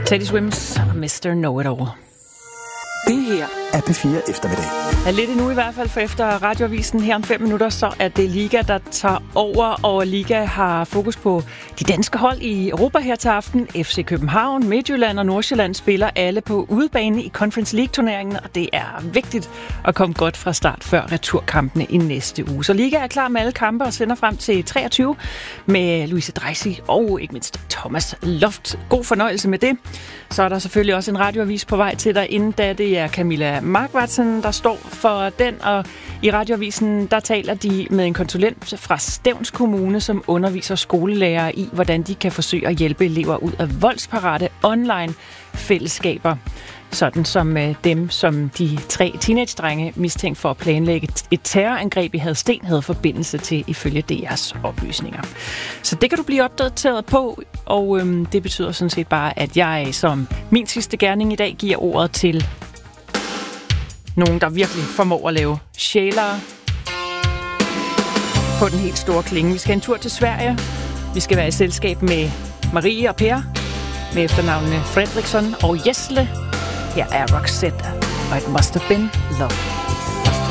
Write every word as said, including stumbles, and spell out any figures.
Teddy Swims, mister Know-It-All. Det her er P fire eftermiddag. Er lidt endnu i hvert fald, for efter radioavisen her om fem minutter, så er det Liga, der tager over, og Liga har fokus på de danske hold i Europa her til aften. F C København, Midtjylland og Nordsjælland spiller alle på udebane i Conference League-turneringen, og det er vigtigt at komme godt fra start før returkampene i næste uge. Så Liga er klar med alle kampe og sender frem til treogtyve med Louise Dreisig og ikke mindst Thomas Loft. God fornøjelse med det. Så er der selvfølgelig også en radioavis på vej til dig, inden da det er Camilla Markvartsen, der står for den, og i radioavisen, der taler de med en konsulent fra Stevns Kommune, som underviser skolelærere i, hvordan de kan forsøge at hjælpe elever ud af voldsparate online fællesskaber. Sådan som øh, dem, som de tre teenage-drenge mistænkt for at planlægge et terrorangreb i Hadsten havde forbindelse til, ifølge D R's oplysninger. Så det kan du blive opdateret på, og øhm, det betyder sådan set bare, at jeg som min sidste gerning i dag giver ordet til nogen, der virkelig formår at lave sjælere på den helt store klinge. Vi skal en tur til Sverige. Vi skal være i selskab med Marie og Per, med efternavnene Fredriksson og Jesle. Her er Roxette, og It Must Have Been Love.